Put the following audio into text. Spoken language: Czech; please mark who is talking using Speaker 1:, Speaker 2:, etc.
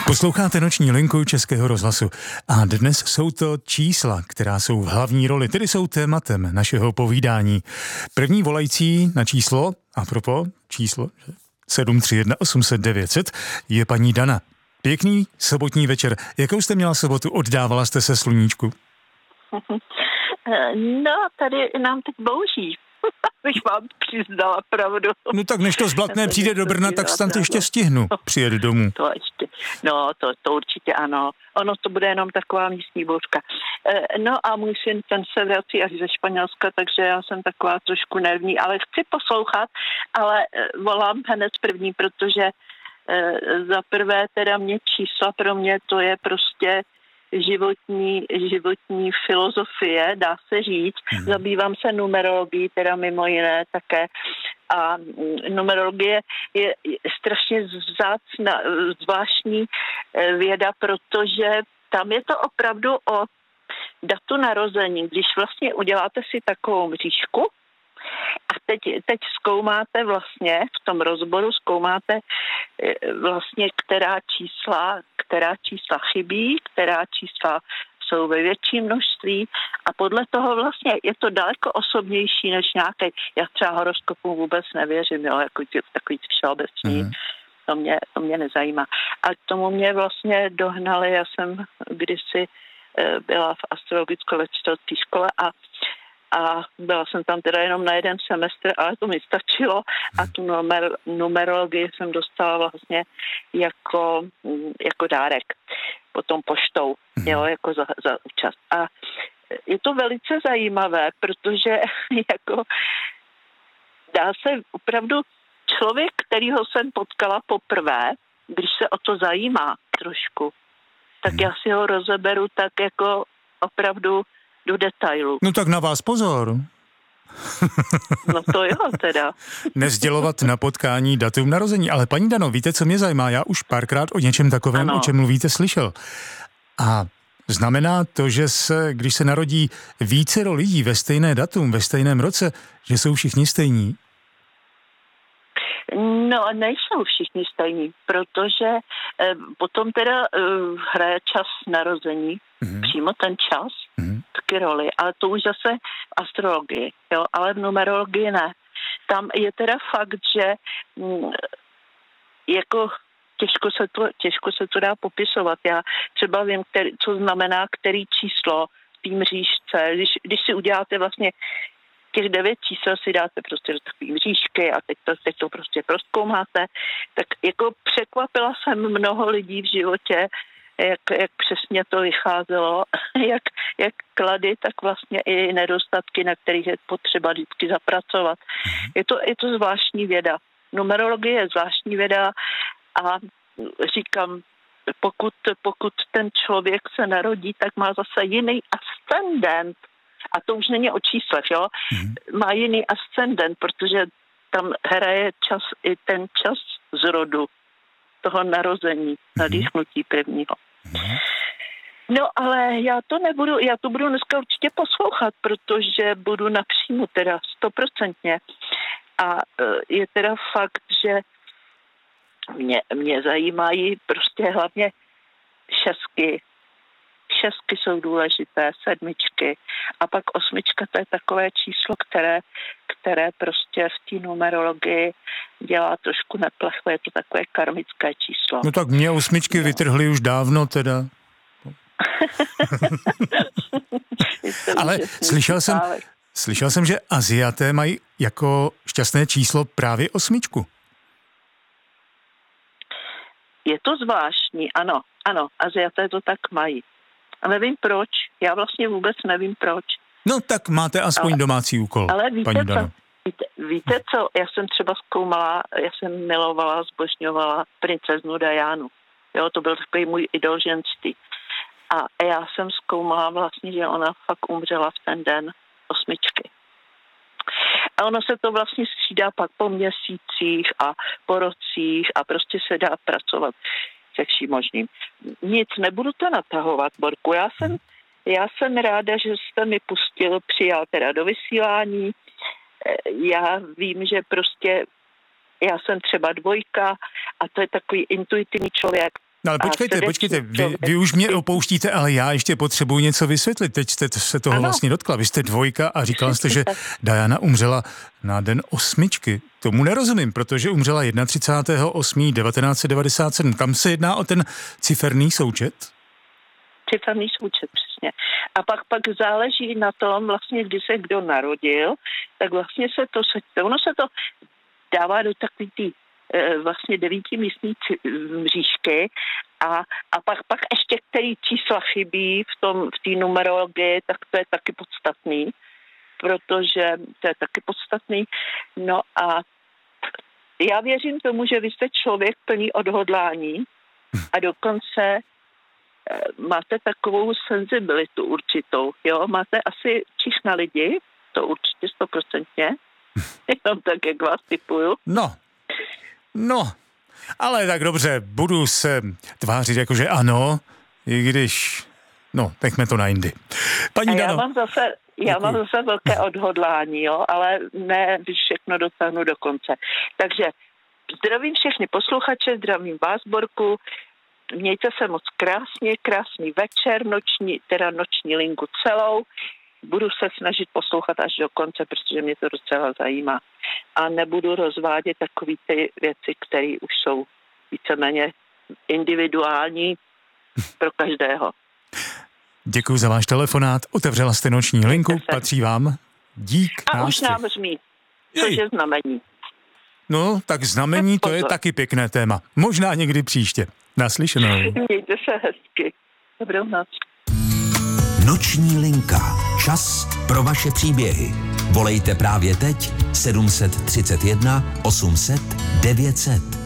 Speaker 1: Posloucháte noční linku Českého rozhlasu a dnes jsou to čísla, která jsou v hlavní roli, tedy jsou tématem našeho povídání. První volající na číslo, apropo číslo 731 800 900, je paní Dana. Pěkný sobotní večer. Jakou jste měla sobotu? Oddávala jste se sluníčku?
Speaker 2: No, tady nám teď bouří. Bych vám přiznala pravdu.
Speaker 1: No tak než to zblatné přijde do Brna, tak snad ještě stihnu přijet domů.
Speaker 2: To ještě, no to určitě ano. Ono to bude jenom taková místní bouřka. No a můj syn, ten se vrací až ze Španělska, takže já jsem taková trošku nervní, ale chci poslouchat, ale volám hned první, protože za prvé teda mě čísla pro mě to je prostě životní filozofie, dá se říct. Zabývám se numerologií, teda mimo jiné také. A numerologie je strašně vzácná, zvláštní věda, protože tam je to opravdu o datu narození. Když vlastně uděláte si takovou mřížku a teď zkoumáte vlastně, v tom rozboru zkoumáte vlastně, která čísla chybí, která čísla jsou ve větším množství a podle toho vlastně je to daleko osobnější než nějaké, já třeba horoskopu vůbec nevěřím, jo, jako takový všeobecný, to mě nezajímá. A k tomu mě vlastně dohnali, já jsem kdysi byla v astrologicko-léčitelské škole a byla jsem tam teda jenom na jeden semestr, ale to mi stačilo a tu numerologii jsem dostala vlastně jako dárek, potom poštou, jo, jako za účast. A je to velice zajímavé, protože jako dá se opravdu člověk, kterýho jsem potkala poprvé, když se o to zajímá trošku, tak já si ho rozeberu tak jako opravdu do detailu.
Speaker 1: No tak na vás pozor.
Speaker 2: No to jo teda.
Speaker 1: Nesdělovat na potkání datum narození. Ale paní Dano, víte, co mě zajímá? Já už párkrát o něčem takovém, o čem mluvíte, slyšel. A znamená to, že když se narodí vícero lidí ve stejné datum, ve stejném roce, že jsou všichni stejní?
Speaker 2: No, nejsou všichni stejní, protože potom teda hraje čas narození, přímo ten čas, taky roli, ale to už zase v astrologii, jo, ale v numerologii ne. Tam je teda fakt, že jako těžko se to dá popisovat. Já třeba vím, co znamená který číslo v té mřížce. Když si uděláte vlastně těch 9 čísel si dáte prostě do takové mřížky a teď to prostě prozkoumáte, tak jako překvapila jsem mnoho lidí v životě, jak přesně to vycházelo, jak klady, tak vlastně i nedostatky, na kterých je potřeba vždycky zapracovat. Je to zvláštní věda. Numerologie je zvláštní věda a říkám, pokud ten člověk se narodí, tak má zase jiný ascendent. A to už není o číslech, jo? Má jiný ascendent, protože tam hraje i ten čas z rodu, toho narození, nadýchnutí prvního. No ale já to budu dneska určitě poslouchat, protože budu napřímo teda 100%. A je teda fakt, že mě zajímají prostě hlavně šestky. Šestky jsou důležité, sedmičky a pak osmička, to je takové číslo, které prostě v té numerologii dělá trošku neplecho, je to takové karmické číslo.
Speaker 1: No tak mě osmičky vytrhly už dávno teda. Ale slyšel jsem, že Aziaté mají jako šťastné číslo právě osmičku.
Speaker 2: Je to zvláštní, ano, Aziaté to tak mají. A nevím proč, já vlastně vůbec nevím proč.
Speaker 1: No tak máte aspoň domácí úkol,
Speaker 2: ale
Speaker 1: paní Dano.
Speaker 2: Víte co, já jsem třeba zkoumala, já jsem milovala, zbožňovala princeznu Dianu. Jo, to byl takový můj idol ženství. A já jsem zkoumala vlastně, že ona fakt umřela v ten den osmičky. A ono se to vlastně střídá pak po měsících a po rocích a prostě se dá pracovat se vším možným. Nic, nebudu to natahovat, Borku. Já jsem ráda, že jste mi přijal teda do vysílání. Já vím, že prostě já jsem třeba 2 a to je takový intuitivní člověk.
Speaker 1: No ale počkejte, vy už mě opouštíte, ale já ještě potřebuji něco vysvětlit. Teď jste se toho vlastně dotkla. Vy jste dvojka a říkala jste, že Diana umřela na den 8. Tomu nerozumím, protože umřela 31.8.1997. Tam se jedná o ten ciferný součet?
Speaker 2: Ciferný součet, přesně. A pak záleží na tom, vlastně, kdy se kdo narodil, tak vlastně ono se to dává do takový ty vlastně 9místní mřížky a pak ještě který čísla chybí v té numerologii, tak to je taky podstatný, protože to je taky podstatný. No a já věřím tomu, že vy jste člověk plný odhodlání a dokonce máte takovou senzibilitu určitou, jo, máte asi čich na lidi, to určitě 100%, jenom tak, jak vás tipuju.
Speaker 1: No, ale tak dobře, budu se tvářit jako, že ano, i když, nechme to na jindy. Paní Dano.
Speaker 2: Já mám zase velké odhodlání, jo, ale ne všechno dotáhnu do konce. Takže zdravím všechny posluchače, zdravím vás, Borku, mějte se moc krásně, krásný večer, noční linku celou. Budu se snažit poslouchat až do konce, protože mě to docela zajímá. A nebudu rozvádět takové ty věci, které už jsou víceméně individuální pro každého.
Speaker 1: Děkuji za váš telefonát. Otevřela jste noční linku, patří vám. Dík.
Speaker 2: A už nám zmí, což je znamení.
Speaker 1: No, tak znamení, to je taky pěkné téma. Možná někdy příště. Naslyšenou.
Speaker 2: Mějte se hezky. Dobrou noc.
Speaker 3: Noční linka. Čas pro vaše příběhy. Volejte právě teď 731 800 900.